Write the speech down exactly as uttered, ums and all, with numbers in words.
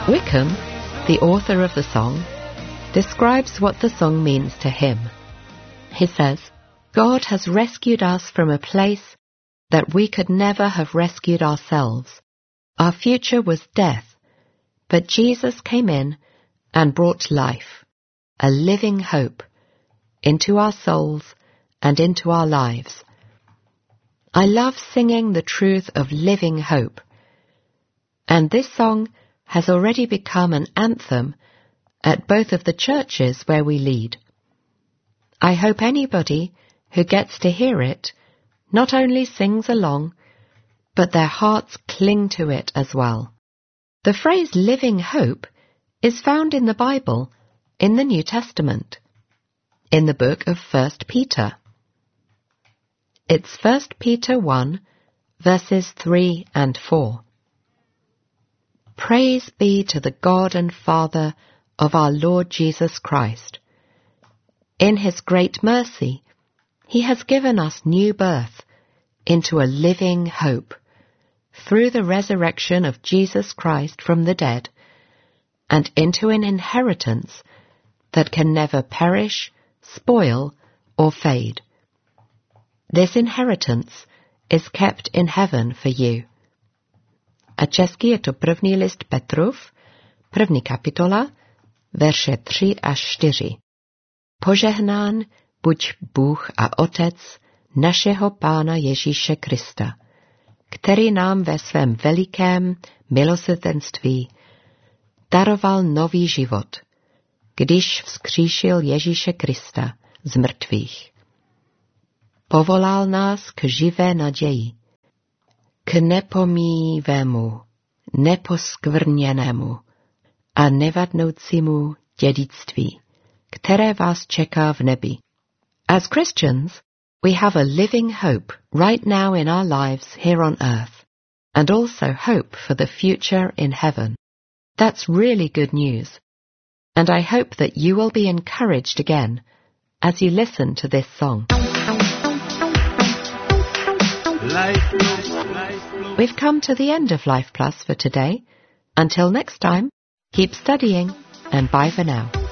Wickham, the author of the song, describes what the song means to him. He says, God has rescued us from a place that we could never have rescued ourselves. Our future was death, but Jesus came in and brought life, a living hope, into our souls and into our lives. I love singing the truth of living hope, and this song has already become an anthem at both of the churches where we lead. I hope anybody who gets to hear it not only sings along, but their hearts cling to it as well. The phrase living hope is found in the Bible in the New Testament, in the book of First Peter. It's First Peter one, verses three and four. Praise be to the God and Father of our Lord Jesus Christ. In his great mercy, he has given us new birth into a living hope through the resurrection of Jesus Christ from the dead, and into an inheritance that can never perish, spoil, or fade. This inheritance is kept in heaven for you. A česky je to první list Petrův, první kapitola, verše tři až čtyři. Požehnán buď Bůh a Otec našeho Pána Ježíše Krista, který nám ve svém velikém milosrdenství daroval nový život, když vzkříšil Ježíše Krista z mrtvých. Povolal nás k živé naději, k nepomíjivému, neposkvrněnému a nevadnoucímu dědictví, které vás čeká v nebi. As Christians, we have a living hope right now in our lives here on earth, and also hope for the future in heaven. That's really good news, and I hope that you will be encouraged again as you listen to this song. Life Plus, Life Plus. We've come to the end of Life Plus for today. Until next time, keep studying, and bye for now.